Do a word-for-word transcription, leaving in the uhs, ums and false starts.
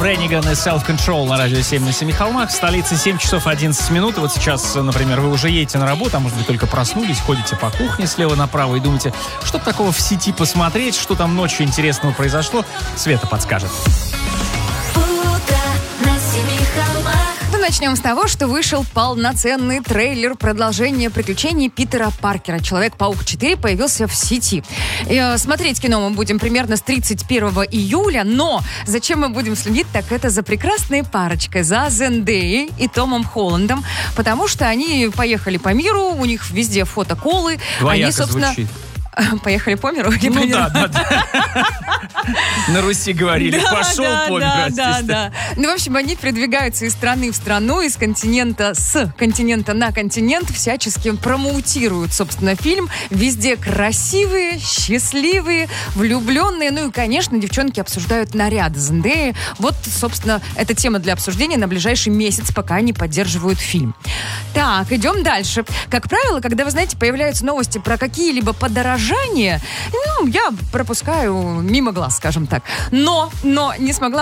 Брэниган и Self Control на радио семь на семи холмах. Столица семь часов одиннадцать минут. И вот сейчас, например, вы уже едете на работу, а может быть только проснулись, ходите по кухне слева направо и думаете, что такого в сети посмотреть, что там ночью интересного произошло. Света подскажет. Начнем с того, что вышел полноценный трейлер продолжения приключений Питера Паркера. «Человек-паук четыре» появился в сети. И, э, смотреть кино мы будем примерно с тридцать первого июля, но зачем мы будем следить, так это за прекрасной парочкой, за Зендеей и Томом Холландом, потому что они поехали по миру, у них везде фотоколы. Двояко они, собственно, звучит. Поехали по миру? Или ну по да, да, да. На Руси говорили, да, пошел да, по миру. Да, да, да. Ну, в общем, они передвигаются из страны в страну, из континента с континента на континент, всячески промоутируют, собственно, фильм. Везде красивые, счастливые, влюбленные. Ну и, конечно, девчонки обсуждают наряды Зендеи. Вот, собственно, это тема для обсуждения на ближайший месяц, пока они поддерживают фильм. Так, идем дальше. Как правило, когда, вы знаете, появляются новости про какие-либо подорожания, ну, я пропускаю мимо глаз, скажем так. Но, но не смогла